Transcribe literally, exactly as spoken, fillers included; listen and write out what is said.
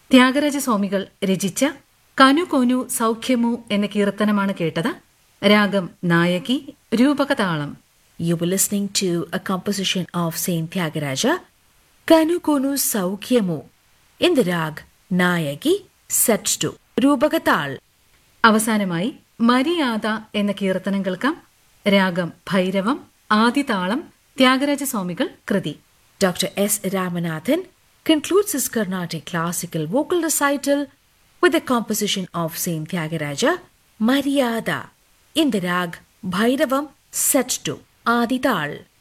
ത്യാഗരാജസ്വാമികൾ രചിച്ച കനു കോനു സൗഖ്യമു എന്ന കീർത്തനമാണ് കേട്ടത്. രാഗം നായകി, രൂപകതാളം. You were listening to a composition of Saint Tyagaraja, Kanu Konu Saukyamu, in the rag Nayaki, set to Rupagatal. അവസാനമായി മരിയാദ എന്ന കീർത്തനം കേൾക്കാം. രാഗം ഭൈരവം, ആദിതാളം. ത്യാഗരാജസ്വാമികൾ കൃതി. Doctor S. Ramanathan concludes his Carnatic classical vocal recital with a composition of Saint Tyagaraja, Maryada, in the rag Bhairavam, set to Adital.